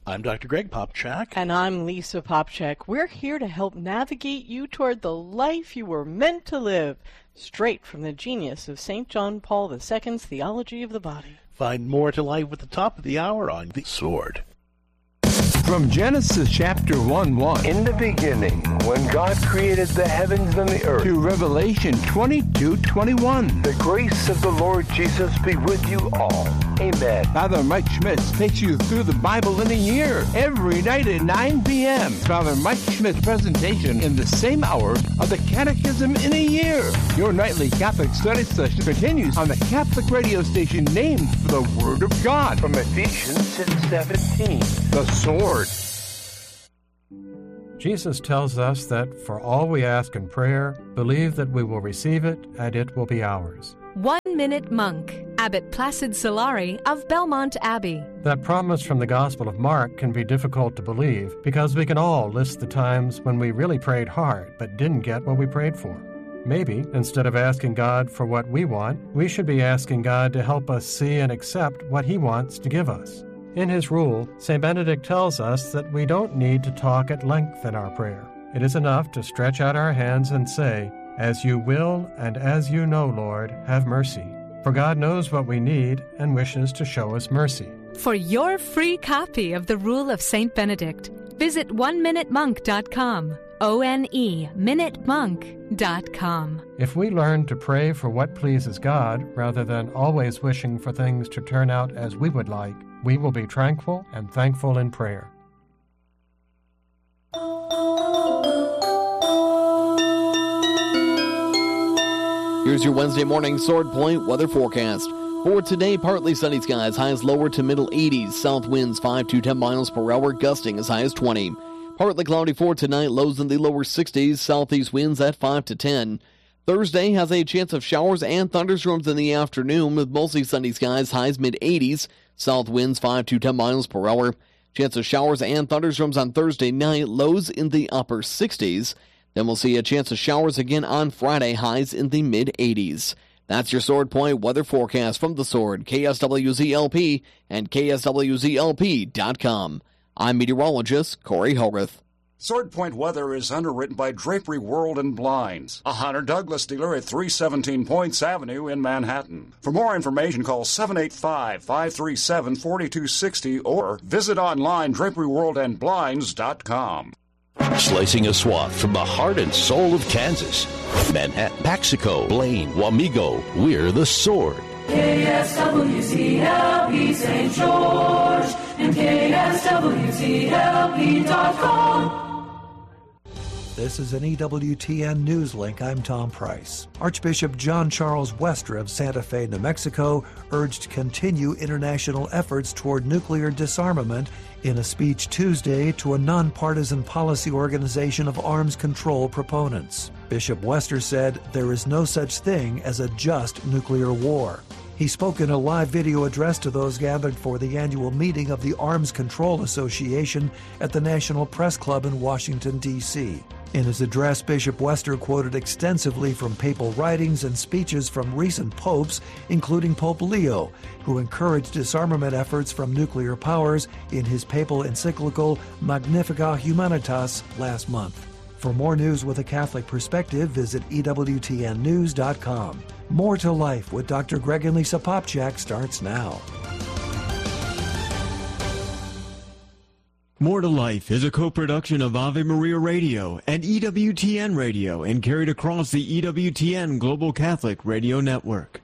I'm Dr. Greg Popchak. And I'm Lisa Popchak. We're here to help navigate you toward the life you were meant to live, straight from the genius of St. John Paul II's Theology of the Body. Find more to life at the top of the hour on The Sword. From Genesis chapter 1:1. In the beginning, when God created the heavens and the earth. To Revelation 22:21. The grace of the Lord Jesus be with you all. Amen. Father Mike Schmitz takes you through the Bible in a year, every night at 9 p.m. Father Mike Schmitz presentation in the same hour of the Catechism in a Year. Your nightly Catholic study session continues on the Catholic radio station named for the Word of God. From Ephesians 6:17. The Sword. Jesus tells us that for all we ask in prayer, believe that we will receive it and it will be ours. 1 Minute Monk, Abbot Placid Solari of Belmont Abbey. That promise from the Gospel of Mark can be difficult to believe because we can all list the times when we really prayed hard but didn't get what we prayed for. Maybe, instead of asking God for what we want, we should be asking God to help us see and accept what He wants to give us. In his rule, St. Benedict tells us that we don't need to talk at length in our prayer. It is enough to stretch out our hands and say, "As you will and as you know, Lord, have mercy." For God knows what we need and wishes to show us mercy. For your free copy of the Rule of St. Benedict, visit oneminutemonk.com. oneminutemonk.com. If we learn to pray for what pleases God rather than always wishing for things to turn out as we would like, we will be tranquil and thankful in prayer. Here's your Wednesday morning Sword Point weather forecast. For today, partly sunny skies, highs lower to middle 80s, south winds 5 to 10 miles per hour, gusting as high as 20. Partly cloudy for tonight, lows in the lower 60s, southeast winds at 5 to 10. Thursday has a chance of showers and thunderstorms in the afternoon with mostly sunny skies, highs mid-80s, south winds 5 to 10 miles per hour. Chance of showers and thunderstorms on Thursday night, lows in the upper 60s. Then we'll see a chance of showers again on Friday, highs in the mid-80s. That's your Sword Point weather forecast from The Sword, KSWZLP, and KSWZLP.com. I'm meteorologist Corey Hogarth. Sword Point weather is underwritten by Drapery World and Blinds, a Hunter Douglas dealer at 317 Points Avenue in Manhattan. For more information, call 785-537-4260 or visit online draperyworldandblinds.com. Slicing a swath from the heart and soul of Kansas. Manhattan, Paxico, Blaine, Wamego, we're The Sword. KSWZLP St. George and KSWZLP.com. This is an EWTN News Link. I'm Tom Price. Archbishop John Charles Wester of Santa Fe, New Mexico, urged continue international efforts toward nuclear disarmament in a speech Tuesday to a nonpartisan policy organization of arms control proponents. Bishop Wester said there is no such thing as a just nuclear war. He spoke in a live video address to those gathered for the annual meeting of the Arms Control Association at the National Press Club in Washington, D.C. In his address, Bishop Wester quoted extensively from papal writings and speeches from recent popes, including Pope Leo, who encouraged disarmament efforts from nuclear powers in his papal encyclical Magnificat Humanitas last month. For more news with a Catholic perspective, visit EWTNnews.com. More to Life with Dr. Greg and Lisa Popchak starts now. More to Life is a co-production of Ave Maria Radio and EWTN Radio and carried across the EWTN Global Catholic Radio Network.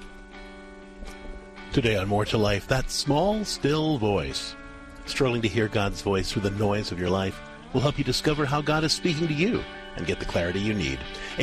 Today on More to Life, that small, still voice. Struggling to hear God's voice through the noise of your life will help you discover how God is speaking to you and get the clarity you need.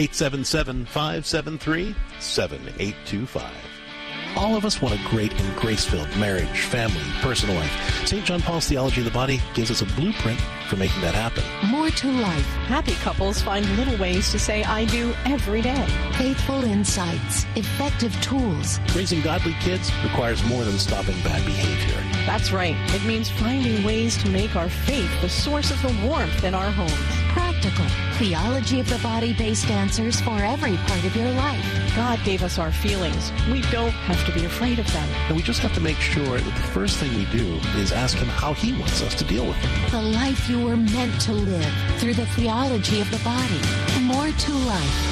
877-573-7825. All of us want a great and grace-filled marriage, family, personal life. St. John Paul's Theology of the Body gives us a blueprint for making that happen. More to life. Happy couples find little ways to say I do every day. Faithful insights. Effective tools. Raising godly kids requires more than stopping bad behavior. That's right. It means finding ways to make our faith the source of the warmth in our homes. Practice practical. Theology of the body-based answers for every part of your life. God gave us our feelings. We don't have to be afraid of them. And we just have to make sure that the first thing we do is ask him how he wants us to deal with them. The life you were meant to live through the theology of the body. More to life.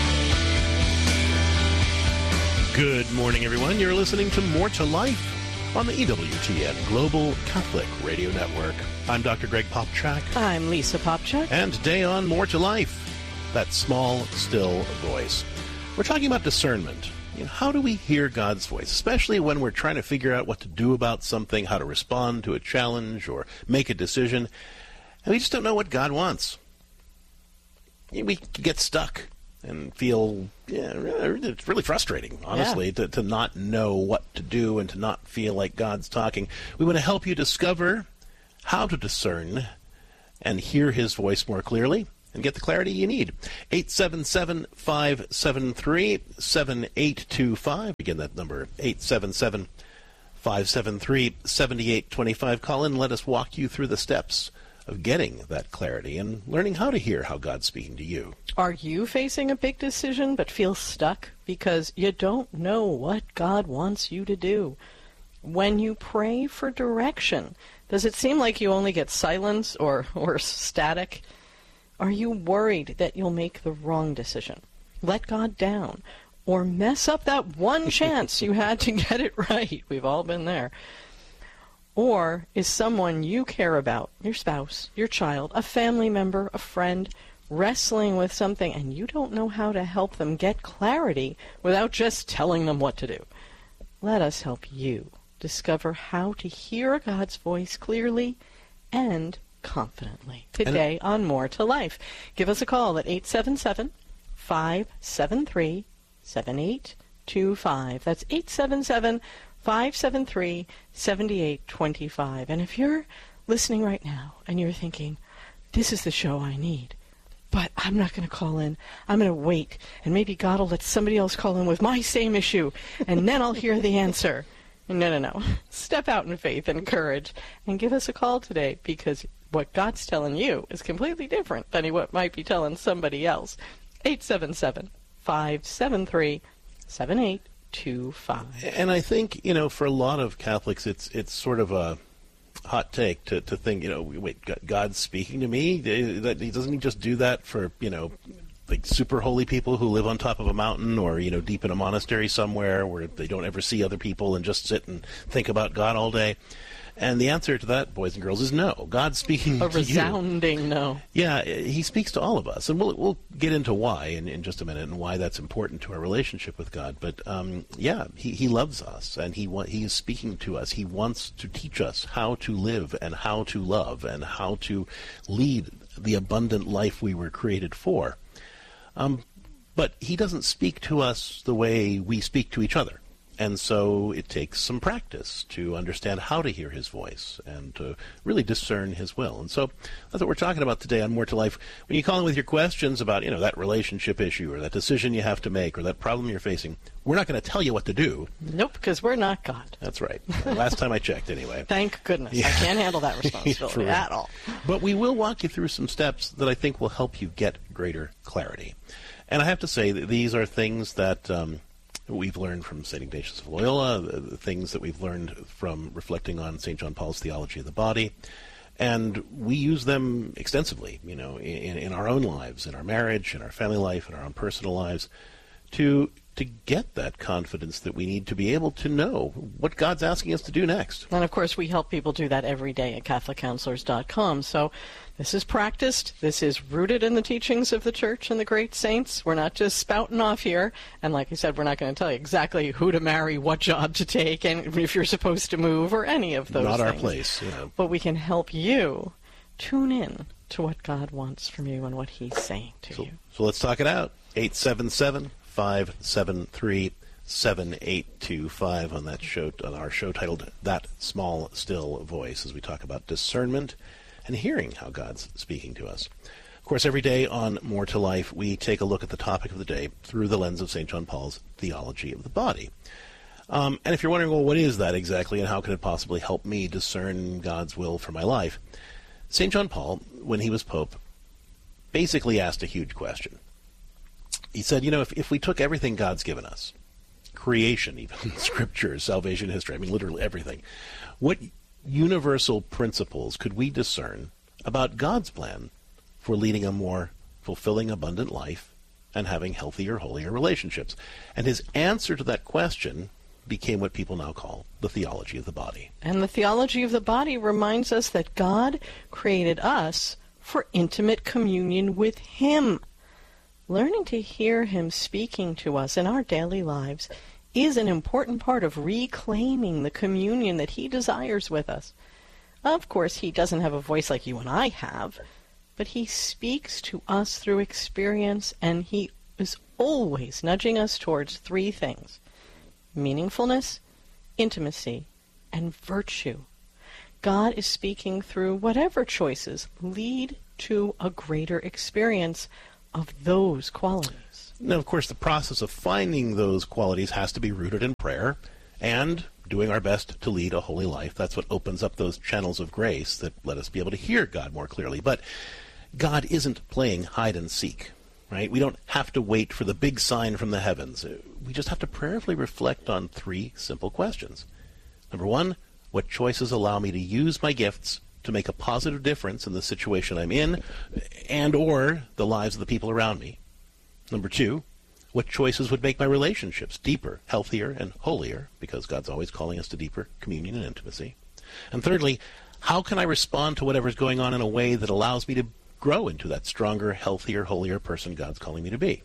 Good morning, everyone. You're listening to More to Life on the EWTN Global Catholic Radio Network. I'm Dr. Greg Popchak. I'm Lisa Popchak. And today on More to Life, that small, still voice. We're talking about discernment. How do we hear God's voice, especially when we're trying to figure out what to do about something, how to respond to a challenge or make a decision, and we just don't know what God wants. We get stuck and feel, it's really frustrating, honestly, to not know what to do and to not feel like God's talking. We want to help you discover how to discern and hear his voice more clearly and get the clarity you need. 877-573-7825. Again, that number, 877-573-7825. Call in and let us walk you through the steps of getting that clarity and learning how to hear how God's speaking to you. Are you facing a big decision but feel stuck because you don't know what God wants you to do? When you pray for direction, does it seem like you only get silence or static? Are you worried that you'll make the wrong decision, let God down, or mess up that one chance you had to get it right? We've all been there. Or is someone you care about, your spouse, your child, a family member, a friend, wrestling with something and you don't know how to help them get clarity without just telling them what to do? Let us help you discover how to hear God's voice clearly and confidently today on More to Life. Give us a call at 877-573-7825. That's 877-573-7825. And if you're listening right now and you're thinking, this is the show I need, but I'm not going to call in. I'm going to wait, and maybe God will let somebody else call in with my same issue, and then I'll hear the answer. No. Step out in faith and courage and give us a call today, because what God's telling you is completely different than what might be telling somebody else. 877-573-7825. And I think, for a lot of Catholics, it's sort of a hot take to think, wait, God's speaking to me? He doesn't just do that for, like super holy people who live on top of a mountain or, deep in a monastery somewhere where they don't ever see other people and just sit and think about God all day. And the answer to that, boys and girls, is no. God's speaking to you. A resounding no. Yeah, he speaks to all of us. And we'll get into why in just a minute and why that's important to our relationship with God. But, he loves us, and he is speaking to us. He wants to teach us how to live and how to love and how to lead the abundant life we were created for. But he doesn't speak to us the way we speak to each other. And so it takes some practice to understand how to hear his voice and to really discern his will. And so that's what we're talking about today on More to Life. When you call in with your questions about, that relationship issue or that decision you have to make or that problem you're facing, we're not going to tell you what to do. Nope, because we're not God. That's right. Last time I checked, anyway. Thank goodness. Yeah. I can't handle that responsibility at all. But we will walk you through some steps that I think will help you get greater clarity. And I have to say that these are things that we've learned from St. Ignatius of Loyola, the things that we've learned from reflecting on St. John Paul's theology of the body. And we use them extensively, in our own lives, in our marriage, in our family life, in our own personal lives, to get that confidence that we need to be able to know what God's asking us to do next. And, of course, we help people do that every day at CatholicCounselors.com. So this is practiced. This is rooted in the teachings of the Church and the great saints. We're not just spouting off here. And like I said, we're not going to tell you exactly who to marry, what job to take, and if you're supposed to move, or any of those things. Not our place. But we can help you tune in to what God wants from you and what he's saying to you. So let's talk it out. 877-573-7825 on that show, on our show titled That Small Still Voice, as we talk about discernment and hearing how God's speaking to us. Of course, every day on More to Life, we take a look at the topic of the day through the lens of St. John Paul's theology of the body. And if you're wondering, well, what is that exactly and how can it possibly help me discern God's will for my life? St. John Paul, when he was Pope, basically asked a huge question. He said, if we took everything God's given us, creation, even Scripture, salvation history, literally everything, what universal principles could we discern about God's plan for leading a more fulfilling, abundant life and having healthier, holier relationships? And his answer to that question became what people now call the theology of the body. And the theology of the body reminds us that God created us for intimate communion with Him. Learning to hear Him speaking to us in our daily lives is an important part of reclaiming the communion that He desires with us. Of course, He doesn't have a voice like you and I have, but He speaks to us through experience, and He is always nudging us towards three things: meaningfulness, intimacy, and virtue. God is speaking through whatever choices lead to a greater experience of those qualities. Now, of course, the process of finding those qualities has to be rooted in prayer and doing our best to lead a holy life. That's what opens up those channels of grace that let us be able to hear God more clearly. But God isn't playing hide and seek, right? We don't have to wait for the big sign from the heavens. We just have to prayerfully reflect on three simple questions. Number one, what choices allow me to use my gifts to make a positive difference in the situation I'm in and or the lives of the people around me? Number two, what choices would make my relationships deeper, healthier, and holier, because God's always calling us to deeper communion and intimacy? And thirdly, how can I respond to whatever's going on in a way that allows me to grow into that stronger, healthier, holier person God's calling me to be?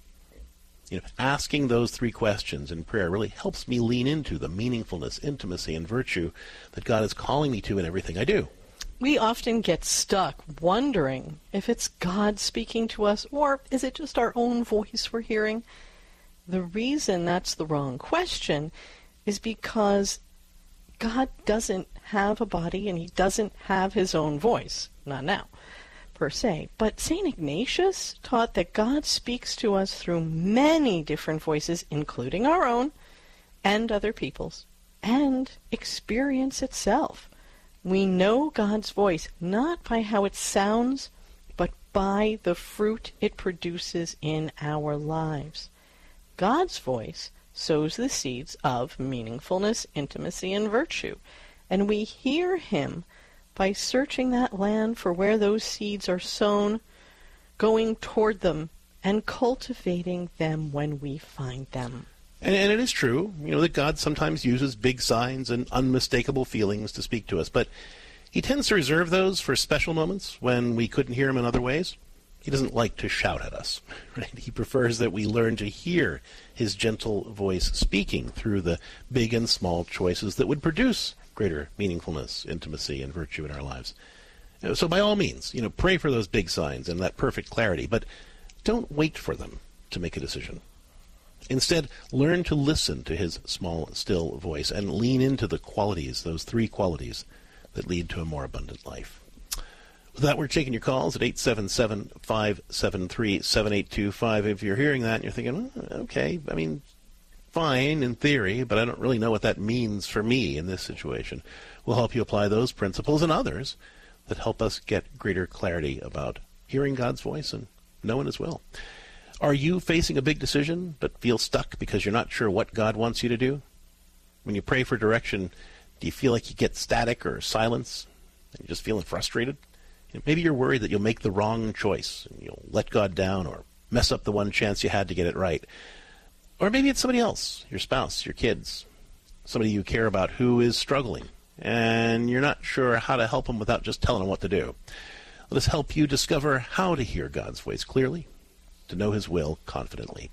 Asking those three questions in prayer really helps me lean into the meaningfulness, intimacy, and virtue that God is calling me to in everything I do. We often get stuck wondering if it's God speaking to us or is it just our own voice we're hearing. The reason that's the wrong question is because God doesn't have a body and He doesn't have His own voice. Not now, per se. But St. Ignatius taught that God speaks to us through many different voices, including our own and other people's, and experience itself. We know God's voice not by how it sounds, but by the fruit it produces in our lives. God's voice sows the seeds of meaningfulness, intimacy, and virtue, and we hear Him by searching that land for where those seeds are sown, going toward them, and cultivating them when we find them. And it is true, that God sometimes uses big signs and unmistakable feelings to speak to us, but He tends to reserve those for special moments when we couldn't hear Him in other ways. He doesn't like to shout at us, right? He prefers that we learn to hear His gentle voice speaking through the big and small choices that would produce greater meaningfulness, intimacy, and virtue in our lives. So by all means, pray for those big signs and that perfect clarity, but don't wait for them to make a decision. Instead, learn to listen to His small, still voice and lean into the qualities, those three qualities, that lead to a more abundant life. With that, we're taking your calls at 877-573-7825. If you're hearing that and you're thinking, okay, fine in theory, but I don't really know what that means for me in this situation, we'll help you apply those principles and others that help us get greater clarity about hearing God's voice and knowing His will. Are you facing a big decision but feel stuck because you're not sure what God wants you to do? When you pray for direction, do you feel like you get static or silence and you're just feeling frustrated? Maybe you're worried that you'll make the wrong choice and you'll let God down or mess up the one chance you had to get it right. Or maybe it's somebody else, your spouse, your kids, somebody you care about who is struggling, and you're not sure how to help them without just telling them what to do. Let us help you discover how to hear God's voice clearly, to know His will confidently.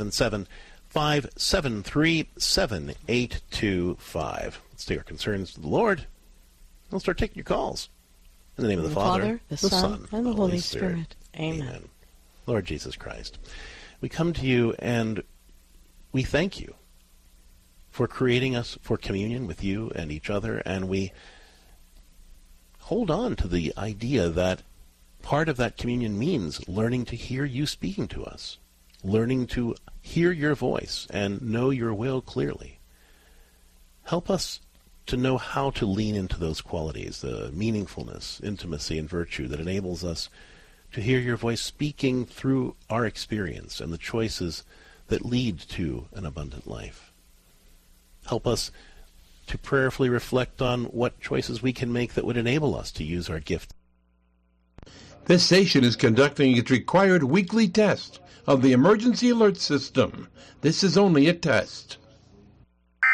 877-573-7825. Let's take our concerns to the Lord. We'll start taking your calls. In the name of the Father, the Son, and the Holy Spirit. Amen. Lord Jesus Christ, we come to You and we thank You for creating us for communion with You and each other, and we hold on to the idea that part of that communion means learning to hear You speaking to us, learning to hear Your voice and know Your will clearly. Help us to know how to lean into those qualities, the meaningfulness, intimacy, and virtue that enables us to hear your voice speaking through our experience and the choices that lead to an abundant life. Help us to prayerfully reflect on what choices we can make that would enable us to use our gift. This station is conducting its required weekly test of the emergency alert system. This is only a test.